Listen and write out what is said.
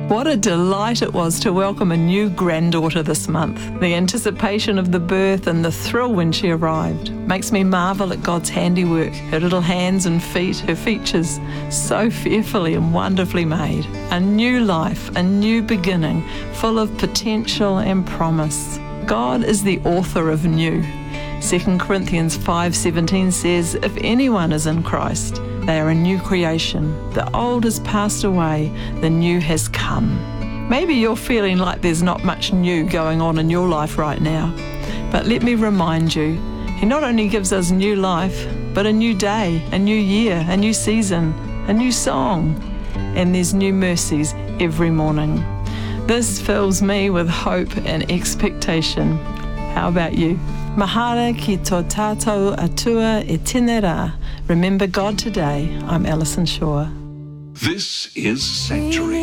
What a delight it was to welcome a new granddaughter this month. The anticipation of the birth and the thrill when she arrived makes me marvel at God's handiwork, her little hands and feet, her features, so fearfully and wonderfully made. A new life, a new beginning, full of potential and promise. God is the author of new. 2 Corinthians 5:17 says, if anyone is in Christ, they are a new creation. The old has passed away, the new has come. Maybe you're feeling like there's not much new going on in your life right now. But let me remind you, He not only gives us new life, but a new day, a new year, a new season, a new song. And there's new mercies every morning. This fills me with hope and expectation. How about you? Mahara ki tō tātou atua e tēnei rā. Remember God today. I'm Alison Shaw. This is Sanctuary.